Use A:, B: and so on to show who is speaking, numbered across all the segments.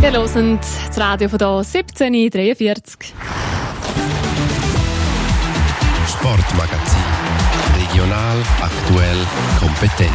A: Wir hören das Radio von hier 17:43.
B: Sportmagazin. Regional, aktuell, kompetent.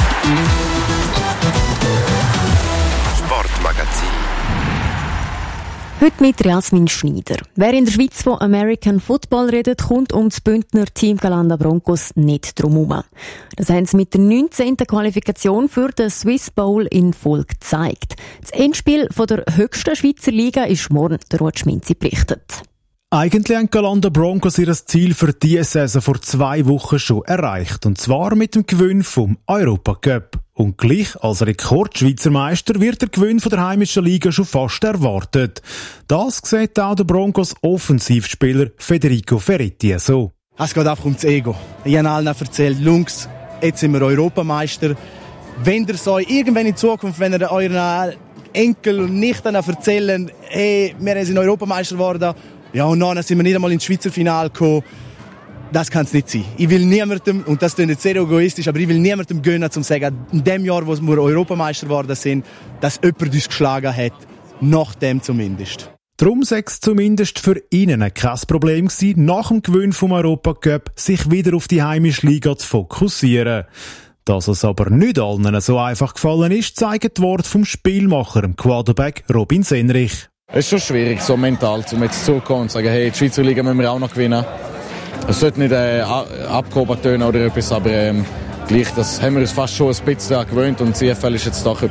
B: Sportmagazin.
C: Heute mit Jasmin Schneider. Wer in der Schweiz von American Football redet, kommt um das Bündner Team Galanda Broncos nicht drum herum. Das haben sie mit der 19. Qualifikation für den Swiss Bowl in Folge gezeigt. Das Endspiel von der höchsten Schweizer Liga ist morgen, der Ruud Schminzi berichtet.
D: Eigentlich haben Galanda Broncos ihr Ziel für diese Saison vor 2 Wochen schon erreicht. Und zwar mit dem Gewinn vom Europacup. Und gleich als Rekord-Schweizer Meister wird der Gewinn von der heimischen Liga schon fast erwartet. Das sieht auch der Broncos Offensivspieler Federico Ferretti so.
E: Es geht einfach um das Ego. Ich habe allen erzählt, Jungs, jetzt sind wir Europameister. Wenn ihr es euch irgendwann in Zukunft, wenn ihr euren Enkel und Nichten erzählen, hey, wir sind Europameister geworden, ja, und dann sind wir nicht einmal ins Schweizer Finale gekommen. Das kann es nicht sein. Ich will niemandem, und das klingt jetzt sehr egoistisch, aber ich will niemandem gönnen, zu sagen, in dem Jahr, wo wir Europameister geworden sind, dass jemand uns geschlagen hat. Nach dem zumindest.
D: Darum sei es zumindest für ihn kein Problem gewesen, nach dem Gewinn vom Europacup sich wieder auf die heimische Liga zu fokussieren. Dass es aber nicht allen so einfach gefallen ist, zeigt die Worte vom Spielmacher, dem Quarterback Robin Senrich.
F: Es ist schon schwierig, so mental, um jetzt zurückzukommen und zu sagen, hey, die Schweizer Liga müssen wir auch noch gewinnen. Es sollte nicht abgehoben tönen oder etwas, aber gleich, das haben wir uns fast schon ein bisschen gewöhnt und CFL ist jetzt doch etwas